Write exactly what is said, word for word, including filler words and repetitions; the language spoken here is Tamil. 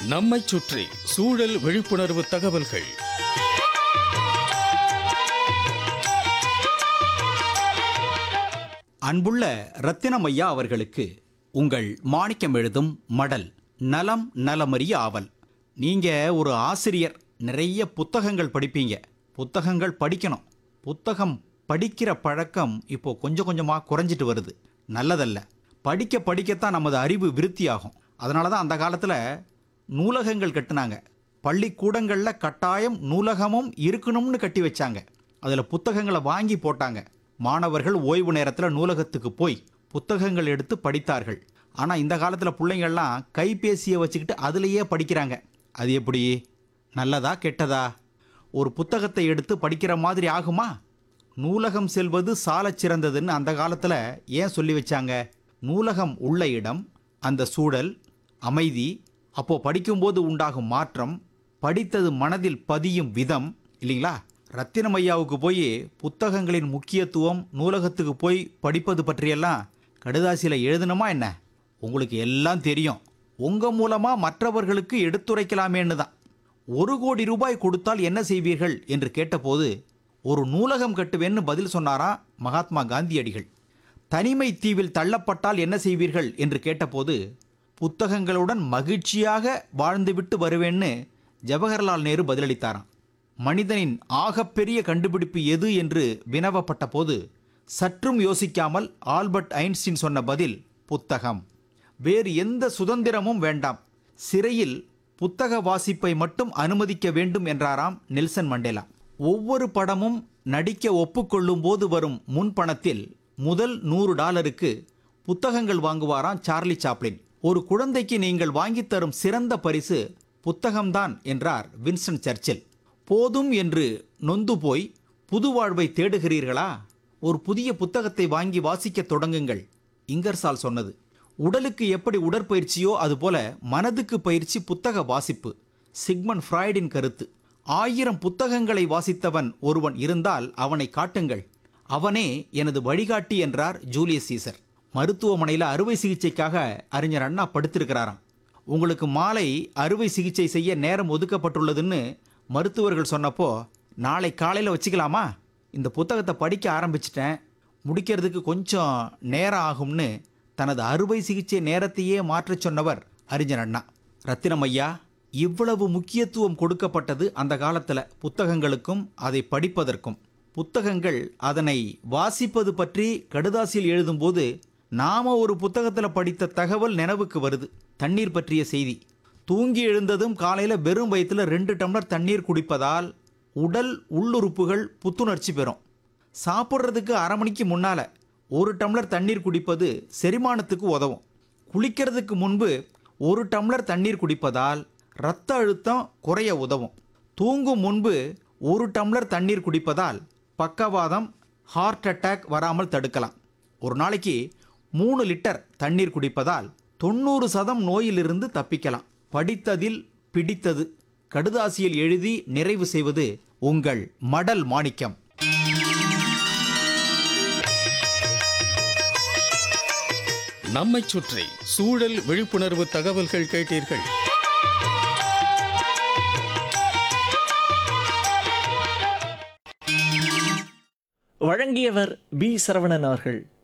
நம்மைச் சுற்றி சூழல் விழிப்புணர்வு தகவல்கள். அன்புள்ள ரத்தினமையா அவர்களுக்கு உங்கள் மாணிக்கம் எழுதும் மடல். நலம் நலமறிய ஆவல். நீங்க ஒரு ஆசிரியர், நிறைய புத்தகங்கள் படிப்பீங்க. புத்தகங்கள் படிக்கணும். புத்தகம் படிக்கிற பழக்கம் இப்போ கொஞ்சம் கொஞ்சமாக குறைஞ்சிட்டு வருது. நல்லதல்ல. படிக்க படிக்கத்தான் நமது அறிவு விருத்தியாகும். அதனால தான் அந்த காலத்தில் நூலகங்கள் கட்டினாங்க. பள்ளிக்கூடங்களில் கட்டாயம் நூலகமும் இருக்கணும்னு கட்டி வச்சாங்க. அதில் புத்தகங்களை வாங்கி போட்டாங்க. மாணவர்கள் ஓய்வு நேரத்தில் நூலகத்துக்கு போய் புத்தகங்கள் எடுத்து படித்தார்கள். ஆனால் இந்த காலத்தில் பிள்ளைங்கள்லாம் கைபேசியை வச்சுக்கிட்டு அதிலேயே படிக்கிறாங்க. அது எப்படி? நல்லதா கெட்டதா? ஒரு புத்தகத்தை எடுத்து படிக்கிற மாதிரி ஆகுமா? நூலகம் செல்வது சாலச் சிறந்ததுன்னு அந்த காலத்தில் ஏன் சொல்லி வச்சாங்க? நூலகம் உள்ள இடம், அந்த சூழல், அமைதி, அப்போது படிக்கும்போது உண்டாகும் மாற்றம், படித்தது மனதில் பதியும் விதம் இல்லைங்களா? ரத்தினமையாவுக்கு போய் புத்தகங்களின் முக்கியத்துவம், நூலகத்துக்கு போய் படிப்பது பற்றியெல்லாம் கடுதாசியில் எழுதணுமா என்ன? உங்களுக்கு எல்லாம் தெரியும். உங்கள் மூலமாக மற்றவர்களுக்கு எடுத்துரைக்கலாமேன்னு தான். ஒரு கோடி ரூபாய் கொடுத்தால் என்ன செய்வீர்கள் என்று கேட்டபோது ஒரு நூலகம் கட்டுவேன்னு பதில் சொன்னாரா மகாத்மா காந்தியடிகள். தனிமை தீவில் தள்ளப்பட்டால் என்ன செய்வீர்கள் என்று கேட்டபோது புத்தகங்களுடன் மகிழ்ச்சியாக வாழ்ந்துவிட்டு வருவேன்னு ஜவஹர்லால் நேரு பதிலளித்தாராம். மனிதனின் ஆகப்பெரிய கண்டுபிடிப்பு எது என்று வினவப்பட்ட போது சற்றும் யோசிக்காமல் ஆல்பர்ட் ஐன்ஸ்டீன் சொன்ன பதில் புத்தகம். வேறு எந்த சுதந்திரமும் வேண்டாம், சிறையில் புத்தக வாசிப்பை மட்டும் அனுமதிக்க வேண்டும் என்றாராம் நெல்சன் மண்டேலா. ஒவ்வொரு படமும் நடிக்க ஒப்புக்கொள்ளும் போது வரும் முன்பணத்தில் முதல் நூறு டாலருக்கு புத்தகங்கள் வாங்குவாராம் சார்லி சாப்ளின். ஒரு குழந்தைக்கு நீங்கள் வாங்கித் தரும் சிறந்த பரிசு புத்தகம்தான் என்றார் வின்ஸ்டன் சர்ச்சில். போதும் என்று நொந்து போய் புது வாழ்வை தேடுகிறீர்களா? ஒரு புதிய புத்தகத்தை வாங்கி வாசிக்க தொடங்குங்கள், இங்கர்சால் சொன்னது. உடலுக்கு எப்படி உடற்பயிற்சியோ அதுபோல மனதுக்கு பயிற்சி புத்தக வாசிப்பு. சிக்மண்ட் ஃப்ராய்டின் கருத்து. ஆயிரம் புத்தகங்களை வாசித்தவன் ஒருவன் இருந்தால் அவனை காட்டுங்கள், அவனே எனது வழிகாட்டி என்றார் ஜூலியஸ் சீசர். மருத்துவமனையில் அறுவை சிகிச்சைக்காக அறிஞர் அண்ணா படுத்திருக்கிறாராம். உங்களுக்கு மாலை அறுவை சிகிச்சை செய்ய நேரம் ஒதுக்கப்பட்டுள்ளதுன்னு மருத்துவர்கள் சொன்னப்போ, நாளை காலையில் வச்சுக்கலாமா? இந்த புத்தகத்தை படிக்க ஆரம்பிச்சிட்டேன், முடிக்கிறதுக்கு கொஞ்சம் நேரம் ஆகும்னு தனது அறுவை சிகிச்சை நேரத்தையே மாற்றச் சொன்னவர் அறிஞர் அண்ணா. ரத்தினமையா, இவ்வளவு முக்கியத்துவம் கொடுக்கப்பட்டது அந்த காலத்தில் புத்தகங்களுக்கும் அதை படிப்பதற்கும். புத்தகங்கள் அதனை வாசிப்பது பற்றி கடுதாசியில் எழுதும்போது நாம ஒரு புத்தகத்தில் படித்த தகவல் நினைவுக்கு வருது. தண்ணீர் பற்றிய செய்தி. தூங்கி எழுந்ததும் காலையில் வெறும் வயிற்றில் ரெண்டு டம்ளர் தண்ணீர் குடிப்பதால் உடல் உள்ளுறுப்புகள் புத்துணர்ச்சி பெறும். சாப்பிட்றதுக்கு அரை மணிக்கு முன்னால் ஒரு டம்ளர் தண்ணீர் குடிப்பது செரிமானத்துக்கு உதவும். குளிக்கிறதுக்கு முன்பு ஒரு டம்ளர் தண்ணீர் குடிப்பதால் இரத்த அழுத்தம் குறைய உதவும். தூங்கும் முன்பு ஒரு டம்ளர் தண்ணீர் குடிப்பதால் பக்கவாதம், ஹார்ட் அட்டாக் வராமல் தடுக்கலாம். ஒரு நாளைக்கு மூணு லிட்டர் தண்ணீர் குடிப்பதால் தொண்ணூறு சதம் நோயிலிருந்து தப்பிக்கலாம். படித்ததில் பிடித்தது. கடுதாசியில் எழுதி நிறைவு செய்வது உங்கள் மடல் மாணிக்கம். நம்மைச் சுற்றி சூழல் விழிப்புணர்வு தகவல்கள் கேட்டீர்கள். வழங்கியவர் பி சரவணன் அவர்கள்.